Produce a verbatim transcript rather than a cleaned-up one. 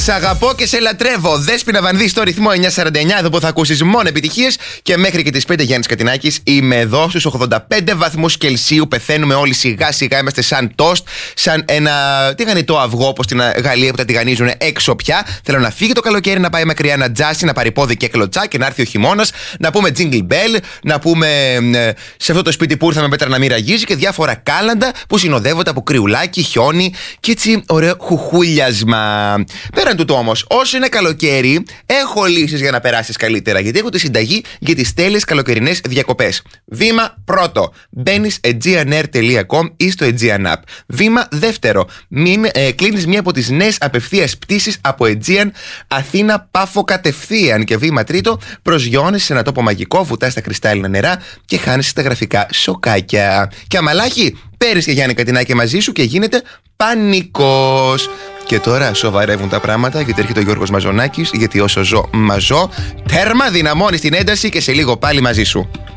Σ' αγαπώ και σε λατρεύω. Δέσποινα Βανδύ στο ρυθμό εννιακόσια σαράντα εννιά, εδώ που θα ακούσεις μόνο επιτυχίες. Και μέχρι και τις πέντε Γιάννης Κατινάκης. Είμαι εδώ στους ογδόντα πέντε βαθμούς Κελσίου. Πεθαίνουμε όλοι σιγά σιγά. Είμαστε σαν τόστ, σαν ένα τηγανιτό αυγό όπως στην Γαλλία που τα τηγανίζουν έξω πια. Θέλω να φύγει το καλοκαίρι, να πάει μακριά, να τζάσει, να πάρει πόδι και κλωτσά και να έρθει ο χειμώνας. Να πούμε jingle bell, να πούμε ε, σε αυτό το σπίτι που ήρθαμε μέτρα να μην ραγίζει και διάφορα κάλαντα που συνοδεύονται από κρυουλάκι, χιόνι και έτσι ωραίο χουχούλιασμα. Πέραν τούτο όμως, όσο είναι καλοκαίρι, έχω λύσεις για να περάσεις καλύτερα. Γιατί έχω τη συνταγή για τις τέλειες καλοκαιρινές διακοπές. Βήμα πρώτο. Μπαίνεις aegean air τελεία com ή στο Aegean App. Βήμα δεύτερο. Μην ε, κλείνεις μία από τις νέες απευθείας πτήσεις από Aegean Αθήνα Πάφο κατευθείαν. Και βήμα τρίτο. Προσγειώνεσαι σε ένα τόπο μαγικό, βουτάς στα κρυστάλλινα νερά και χάνεσαι στα γραφικά σοκάκια. Και αμαλάχι, παίρνεις και Γιάννη Κατινάκη μαζί σου και γίνεται πανικός. Και τώρα σοβαρεύουν τα πράγματα γιατί έρχεται ο Γιώργος Μαζονάκης. Γιατί όσο ζω, μαζώ. Τέρμα, δυναμώνεις την ένταση και σε λίγο πάλι μαζί σου.